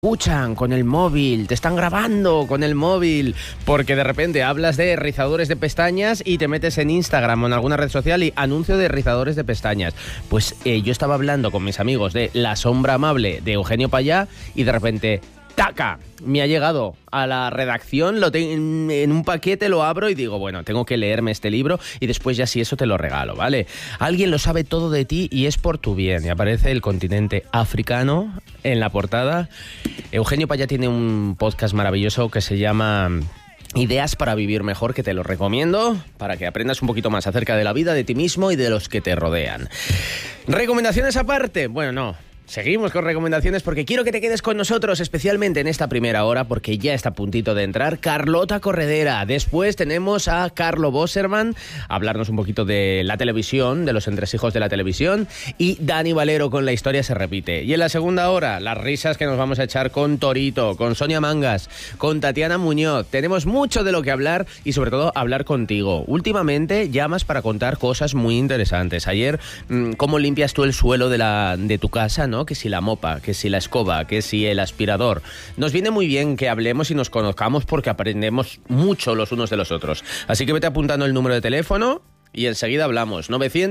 escuchan con el móvil, te están grabando con el móvil, porque de repente hablas de rizadores de pestañas y te metes en Instagram o en alguna red social y anuncio de rizadores de pestañas. Pues yo estaba hablando con mis amigos de La sombra amable de Eugenio Pallá y de repente, ¡taca!, me ha llegado a la redacción, lo tengo en un paquete, lo abro y digo, bueno, tengo que leerme este libro y después ya si eso te lo regalo, ¿vale? Alguien lo sabe todo de ti y es por tu bien. Y aparece el continente africano en la portada. Eugenio Pallá tiene un podcast maravilloso que se llama Ideas para vivir mejor, que te lo recomiendo para que aprendas un poquito más acerca de la vida, de ti mismo y de los que te rodean. ¿Recomendaciones aparte? Bueno, no. Seguimos con recomendaciones porque quiero que te quedes con nosotros, especialmente en esta primera hora, porque ya está a puntito de entrar Carlota Corredera. Después tenemos a Carlo Bosserman a hablarnos un poquito de la televisión, de los entresijos de la televisión, y Dani Valero con La historia se repite. Y en la segunda hora, las risas que nos vamos a echar con Torito, con Sonia Mangas, con Tatiana Muñoz. Tenemos mucho de lo que hablar y sobre todo hablar contigo. Últimamente llamas para contar cosas muy interesantes. Ayer, cómo limpias tú el suelo de tu casa, ¿no? Que si la mopa, que si la escoba, que si el aspirador. Nos viene muy bien que hablemos y nos conozcamos porque aprendemos mucho los unos de los otros. Así que vete apuntando el número de teléfono y enseguida hablamos.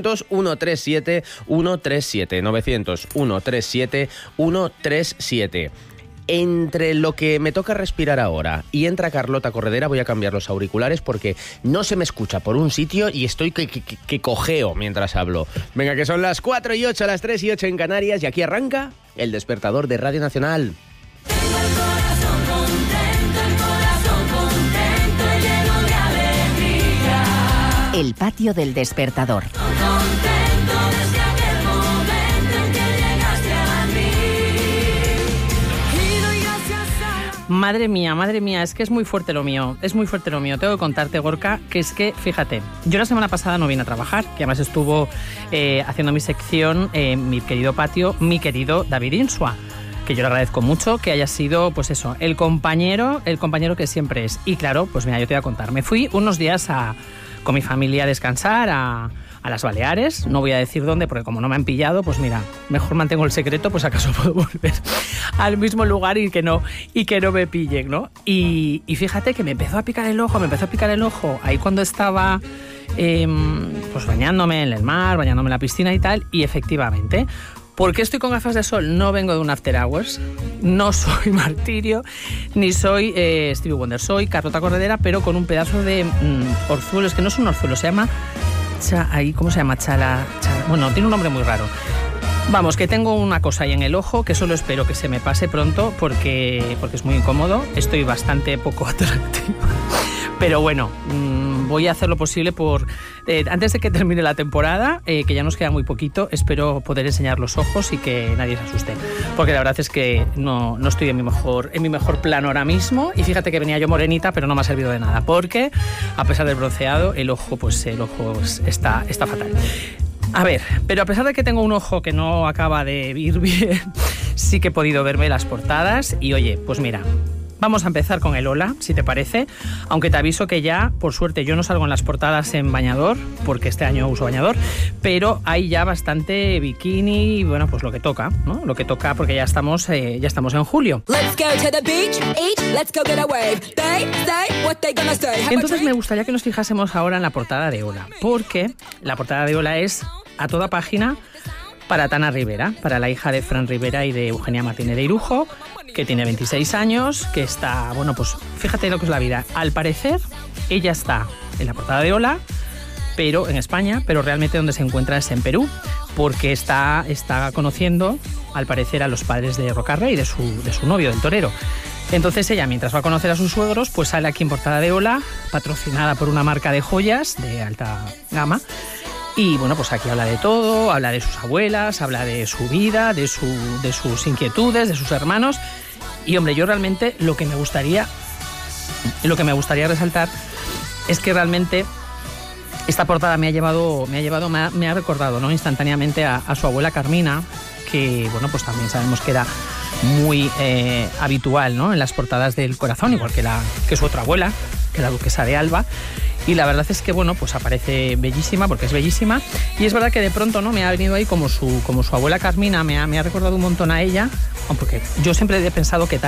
900-137-137. 900-137-137. Entre lo que me toca respirar ahora y entra Carlota Corredera, voy a cambiar los auriculares porque no se me escucha por un sitio y estoy que cojeo mientras hablo. Venga, que son las 4:08, las 3:08 en Canarias y aquí arranca El Despertador de Radio Nacional. Tengo el corazón contento y lleno de alegría. El patio del Despertador. Contento desde aquel momento en que llegaste a mí. Y doy gracias a... Madre mía, es que es muy fuerte lo mío, Tengo que contarte, Gorka, que es que, fíjate, yo la semana pasada no vine a trabajar, que además estuvo haciendo mi sección, mi querido patio, mi querido David Insua, que yo le agradezco mucho que haya sido, pues eso, el compañero que siempre es. Y claro, pues mira, yo te voy a contar, me fui unos días con mi familia a descansar a las Baleares, no voy a decir dónde porque como no me han pillado, pues mira, mejor mantengo el secreto, pues acaso puedo volver al mismo lugar y que no me pillen, ¿no? Y fíjate que me empezó a picar el ojo ahí cuando estaba pues bañándome en el mar, bañándome en la piscina y tal, y efectivamente, ¿por qué estoy con gafas de sol? No vengo de un after hours, no soy Martirio, ni soy Stevie Wonder, soy Carlota Corredera, pero con un pedazo de orzuelo, es que no es un orzuelo, se llama... ¿cómo se llama? Bueno, tiene un nombre muy raro. Vamos, que tengo una cosa ahí en el ojo que solo espero que se me pase pronto porque es muy incómodo. Estoy bastante poco atractiva. Pero bueno, voy a hacer lo posible por... antes de que termine la temporada, que ya nos queda muy poquito, espero poder enseñar los ojos y que nadie se asuste. Porque la verdad es que no estoy en mi mejor plano ahora mismo. Y fíjate que venía yo morenita, pero no me ha servido de nada. Porque, a pesar del bronceado, el ojo está fatal. A ver, pero a pesar de que tengo un ojo que no acaba de ir bien, sí que he podido verme las portadas. Y oye, pues mira... Vamos a empezar con el hola, si te parece, aunque te aviso que ya, por suerte, yo no salgo en las portadas en bañador, porque este año uso bañador, pero hay ya bastante bikini y bueno, pues lo que toca, ¿no? Lo que toca porque ya estamos en julio. Entonces me gustaría que nos fijásemos ahora en la portada de hola, porque la portada de hola es a toda página para Tana Rivera, para la hija de Fran Rivera y de Eugenia Martínez de Irujo, que tiene 26 años, que está, bueno, pues fíjate lo que es la vida. Al parecer, ella está en la portada de Hola, pero en España, pero realmente donde se encuentra es en Perú, porque está conociendo, al parecer, a los padres de Rocarrey, de su novio, del torero. Entonces ella, mientras va a conocer a sus suegros, pues sale aquí en portada de Hola, patrocinada por una marca de joyas de alta gama. Y bueno, pues aquí habla de todo, habla de sus abuelas, habla de su vida, de sus inquietudes, de sus hermanos. Y hombre, yo realmente lo que me gustaría resaltar es que realmente esta portada me ha recordado, ¿no?, instantáneamente a su abuela Carmina, que bueno, pues también sabemos que era muy habitual, ¿no?, en las portadas del Corazón, igual que su otra abuela, que la duquesa de Alba. y la verdad es que, bueno, pues aparece bellísima, porque es bellísima, y es verdad que de pronto, ¿no?, me ha venido ahí como su abuela Carmina, me ha recordado un montón a ella, porque yo siempre he pensado que